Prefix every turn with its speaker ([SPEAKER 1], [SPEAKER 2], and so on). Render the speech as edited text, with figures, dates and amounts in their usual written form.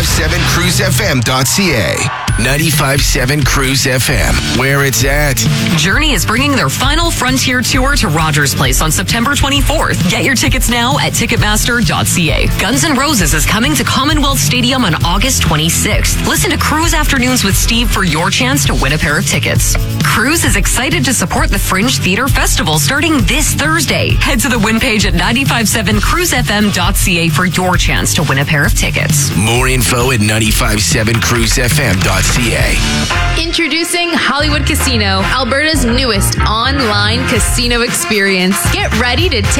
[SPEAKER 1] 957cruisefm.ca. 95.7 Cruise FM, where it's at.
[SPEAKER 2] Journey is bringing their final Frontier Tour to Rogers Place on September 24th. Get your tickets now at Ticketmaster.ca. Guns N' Roses is coming to Commonwealth Stadium on August 26th. Listen to Cruise Afternoons with Steve for your chance to win a pair of tickets. Cruise is excited to support the Fringe Theater Festival starting this Thursday. Head to the win page at 957cruisefm.ca for your chance to win a pair of tickets.
[SPEAKER 1] More info at 957cruisefm.ca.
[SPEAKER 3] Introducing Hollywood Casino, Alberta's newest online casino experience. Get ready to take